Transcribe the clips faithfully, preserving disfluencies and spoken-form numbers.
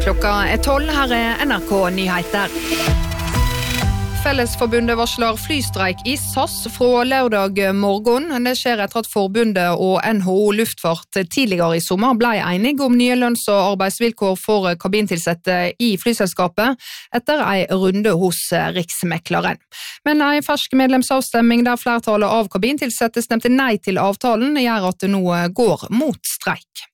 Klokka er tolv, her er N R K Nyheter. Fellesforbundet varsler flystreik i S A S fra lørdag morgen. Det skjer etter at forbundet og N H O Luftfart tidligere i sommer ble enige om nye lønns- og arbeidsvilkår for kabintilsette i flyselskapet etter en runde hos Riksmekleren. Men en fersk medlemsavstemming der flertallet av kabintilsette stemte nei til avtalen gjør at det nå går mot streik.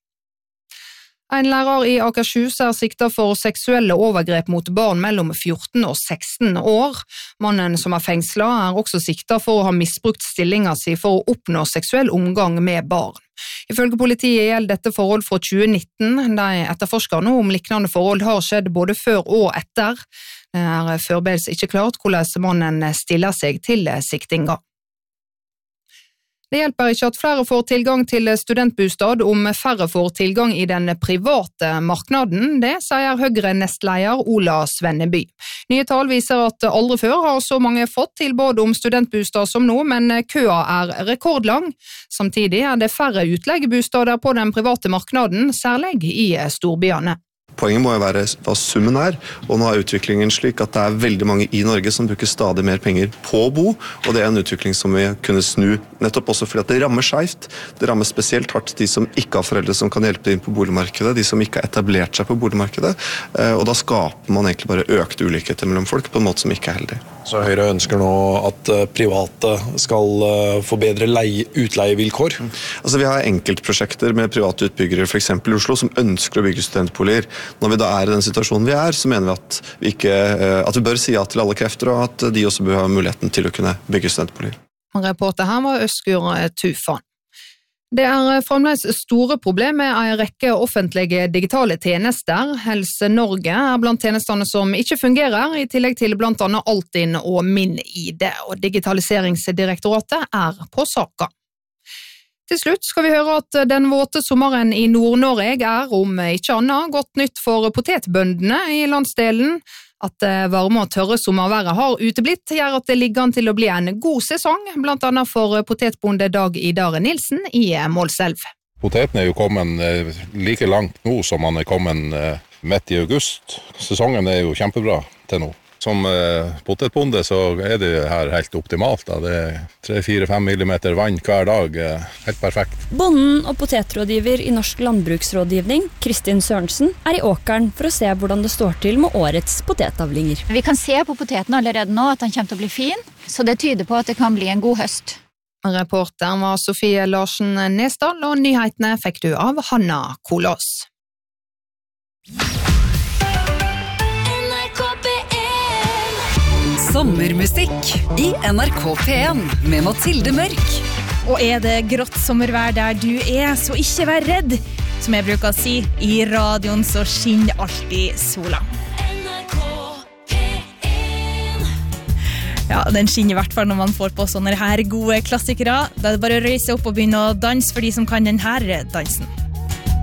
En lærer i Akershus er siktet for seksuelle overgrep mot barn mellom fjorten og seksten år. Mannen som er fengslet er også siktet for å ha misbrukt stillingen sin for å oppnå seksuell omgang med barn. Ifølge politiet gjelder dette forhold fra tjue nitten. De etterforsker nå om liknende forhold har skjedd både før og etter. Det er foreløpig ikke klart hvordan mannen stiller seg til siktingen. Det hjelper ikke at flere får tilgang til studentbostad om færre får tilgang i den private marknaden. Det sier Høyre-nestleder Ola Svenneby. Nye tall viser at aldri før har så mange fått tilbud om studentbostad som nå, men køa er rekordlang. Samtidig er det færre utlegebostader på den private marknaden, særlig i storbyene. Poenget må jo være hva summen er, og nå er utviklingen slik at det er veldig mange i Norge som bruker stadig mer penger på å bo, og det er en utvikling som vi kunne snu nettopp også fordi at det rammer skjevt. Det rammer spesielt hardt de som ikke har foreldre som kan hjelpe inn på boligmarkedet, de som ikke har etablert seg på boligmarkedet, og da skaper man egentlig bare økte ulikheter mellom folk på en måte som ikke er heldig. Så Høyre ønsker nå at private skal få bedre leie, utleievilkår? Altså vi har enkeltprosjekter med private utbyggere, for eksempel i Oslo, som ønsker å bygge studentboliger. Når vi da er i den situasjonen vi er, så mener vi at vi, ikke, at vi bør si ja til alle krefter, og at de også bør ha muligheten til å kunne bygge studentboliger. Reporter her var Øskur Tufan. Det er fremdeles store problemer med en rekke offentlige digitale tjenester. Helse Norge er blant tjenestene som ikke fungerer, i tillegg til blant annet Altinn og MinID, og Digitaliseringsdirektoratet er på saken. Til slutt skal vi høre at den våte sommeren i Nord-Norge er, om ikke annet, godt nytt for potetbøndene i landsdelen. At varme og tørre sommerværet har uteblitt, gjør at det ligger an til å bli en god sesong, blant annet for potetbonde Dag Idar Nilsen i Målselv. Poteten er jo kommet like langt nå som man er kommet midt i august. Sesongen er jo kjempebra til nå. Som potetbonde så er det her helt optimalt. Da. Det er tre fire fem millimeter vann hver dag, helt perfekt. Bonden og potetrådgiver i Norsk Landbruksrådgivning, Kristin Sørensen, er i åkeren for å se hvordan det står til med årets potetavlinger. Vi kan se på poteten allerede nå at den kommer til å bli fin, så det tyder på at det kan bli en god høst. Reporteren var Sofie Larsen Nesdal, og nyhetene fikk du av Hanna Kolås. Sommermusikk i N R K P en med Mathilde Mørk. Og er det grått sommervær der du er, så ikke vær redd. Som jeg bruker å si, i radioen så skinner alltid sola. N R K P en. Ja, den skinner i hvert fall når man får på sånne her gode klassikere. Da er det bare å røyse opp og begynne å danse for de som kan den her dansen.